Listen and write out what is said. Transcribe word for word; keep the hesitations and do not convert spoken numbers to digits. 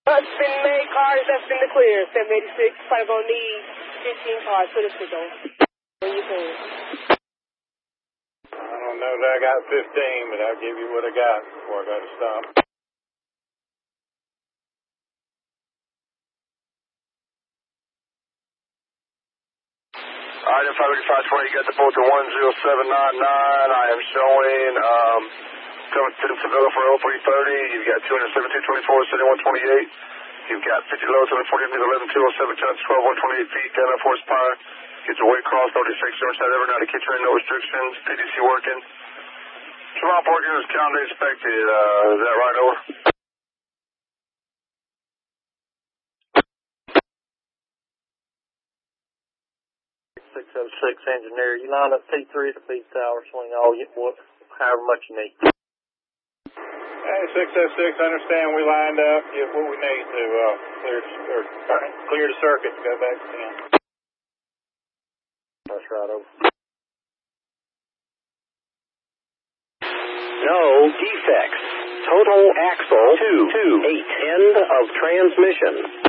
What's been made, cars that's in the clear. seven eighty-six, probably gonna need fifteen cars. Put a switch on. When you can. I don't know that I got fifteen, but I'll give you what I got before I got to stop. All right, in five eighty-five twenty, you got the boat to one zero seven nine nine. I am showing, um, coming to Sevilla for oh three thirty. You've got two seventeen twenty-four, seventy-one twenty-eight. You've got fifty loads, seven forty, eleven two oh seven tons, twelve one twenty-eight feet, ten enough horsepower. Get your weight crossed, thirty-six, Northside ever, now to kitchen, no restrictions, P D C working. Swap working as calendar expected, uh, is that right, over? six oh six engineer, you line up T three at the feed tower, swing all you, what, however much you need. Hey, six oh six, understand we lined up, get what we need to uh, clear, or, clear the circuit to go back to ten. That's right, over. No defects. Total axle two two eight. End of transmission.